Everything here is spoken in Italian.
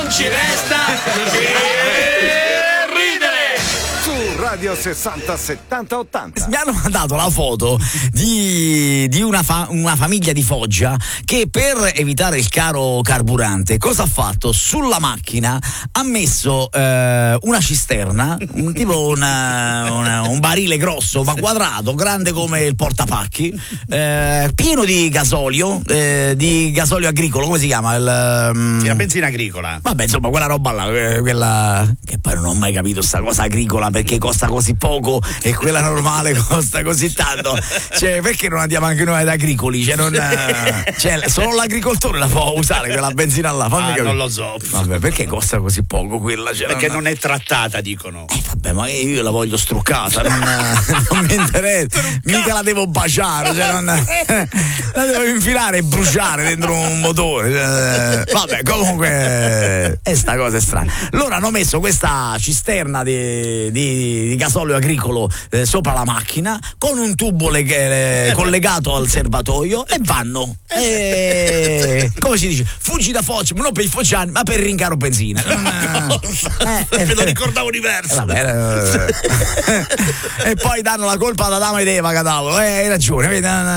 ci resta che ridere. Su Radio 60 70 80. Mi hanno mandato la foto di una famiglia di Foggia che per evitare il caro carburante cosa ha fatto? Sulla macchina ha messo una cisterna, tipo un barile grosso ma quadrato, grande come il portapacchi, pieno di gasolio agricolo, come si chiama? La benzina agricola. Vabbè, insomma, quella roba là, quella che poi non ho mai capito sta cosa agricola, perché costa così poco e quella normale costa così tanto. Cioè, perché non andiamo anche noi ad agricoli? Cioè, solo l'agricoltore la può usare quella benzina là. Non lo so. Vabbè, perché costa così poco quella? Cioè, perché non è trattata, dicono. Vabbè, ma io la voglio struccata, non mi interessa. Mica la devo baciare, cioè la devo infilare e bruciare dentro un motore. Vabbè, comunque sta cosa è strana. Loro hanno messo questa cisterna di gasolio agricolo sopra la macchina con un tubo collegato al serbatoio e vanno. Come si dice? Fuggi da Foggia, ma non per i foggiani, ma per il rincaro benzina. Me lo ricordavo diverso. E poi danno la colpa ad Adamo ed Eva, Catavolo. Hai ragione, vedi?